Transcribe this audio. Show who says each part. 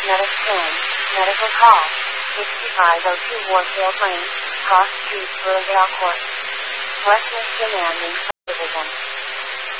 Speaker 1: Medicine, medical call, 6502 Warfield Lane, Cross Street, Burrowdale Court. Westminster Landing Subdivision.